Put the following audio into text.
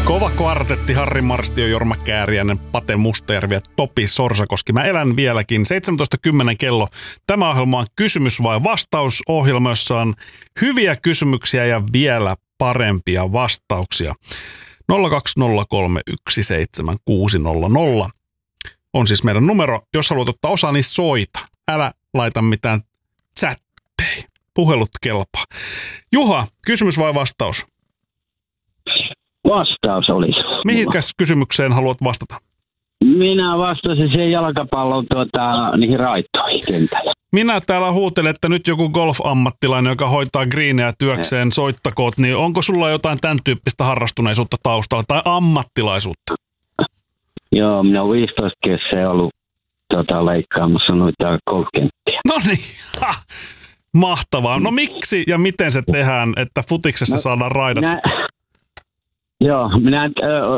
Kova kvartetti, Harri Marstio, Jorma Kääriäinen, Pate Mustajärvi ja Topi Sorsakoski. Mä elän vieläkin. 17.10 kello. Tämä ohjelma on kysymys vai vastaus ohjelma, jossa on hyviä kysymyksiä ja vielä parempia vastauksia. 020317600 on siis meidän numero. Jos haluat ottaa osaa, niin soita. Älä laita mitään chatteja. Puhelut kelpaa. Juha, kysymys vai vastaus? Vastaus olisi. Mihinkäs kysymykseen haluat vastata? Minä vastasin siihen jalkapallon niihin raitoihin kentällä. Minä täällä huutelen, että nyt joku golf-ammattilainen, joka hoitaa greenejä työkseen, soittakoot, niin onko sulla jotain tämän tyyppistä harrastuneisuutta taustalla tai ammattilaisuutta? Joo, minä olen 15 kesää ollut leikkaamassa noita golfkenttiä. No niin, mahtavaa. No miksi ja miten se tehdään, että futiksessa saadaan raidat? Minä